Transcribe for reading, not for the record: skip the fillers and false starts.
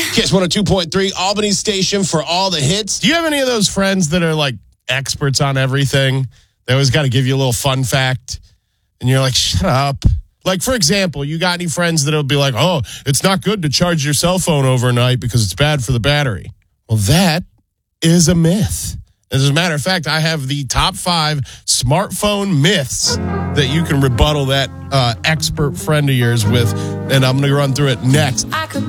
Kiss 102.3, Albany station for all the hits. Do you have any of those friends that are like experts on everything? They always got to give you a little fun fact. And you're like, shut up. Like, for example, you got any friends that'll be like, oh, it's not good to charge your cell phone overnight because it's bad for the battery. Well, that is a myth. As a matter of fact, I have the top 5 smartphone myths that you can rebuttal that expert friend of yours with, and I'm going to run through it next.